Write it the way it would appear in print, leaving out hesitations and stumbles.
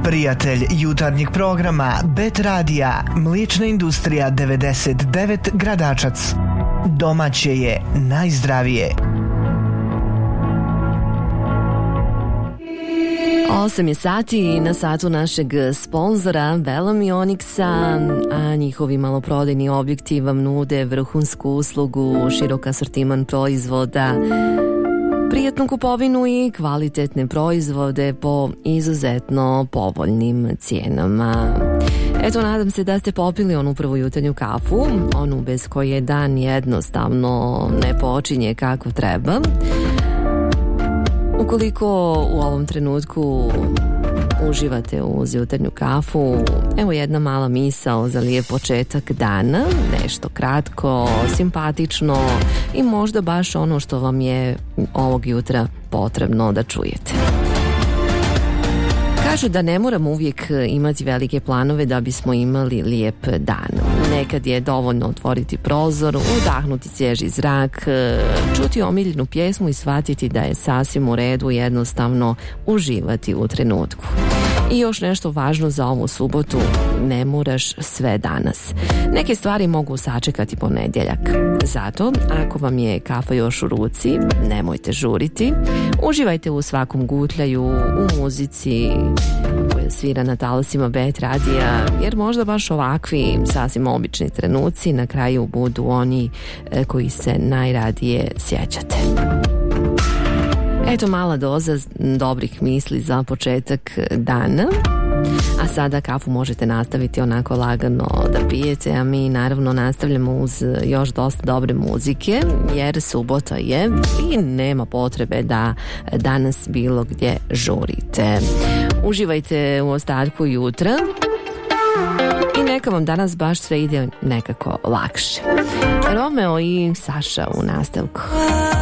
Prijatelj jutarnjeg programa Bet Radija, mliječna industrija 99 Gradačac. Domaće je najzdravije. 8 je sati i na satu našeg sponzora Bellamy Onyxa, a njihovi maloprodajni objekti vam nude vrhunsku uslugu, širok asortiman proizvoda, prijatnu kupovinu i kvalitetne proizvode po izuzetno povoljnim cijenama. Eto, nadam se da ste popili onu prvu jutarnju kafu, onu bez koje dan jednostavno ne počinje kako treba. Ukoliko u ovom trenutku uživate uz jutarnju kafu, evo jedna mala misao za lijep početak dana, nešto kratko, simpatično i možda baš ono što vam je ovog jutra potrebno da čujete. Kažu da ne moramo uvijek imati velike planove da bismo imali lijep dan. Nekad je dovoljno otvoriti prozor, udahnuti svježi zrak, čuti omiljenu pjesmu i shvatiti da je sasvim u redu jednostavno uživati u trenutku. I još nešto važno za ovu subotu, ne moraš sve danas. Neke stvari mogu sačekati ponedjeljak. Zato, ako vam je kafa još u ruci, nemojte žuriti. Uživajte u svakom gutljaju, u muzici koja svira na talasima Bet Radija, jer možda baš ovakvi sasvim obični trenuci na kraju budu oni koji se najradije sjećate. Eto mala doza dobrih misli za početak dana. A sada kafu možete nastaviti onako lagano da pijete, a mi naravno nastavljamo uz još dosta dobre muzike, jer subota je i nema potrebe da danas bilo gdje žurite. Uživajte u ostatku jutra i neka vam danas baš sve ide nekako lakše. Romeo i Saša u nastavku.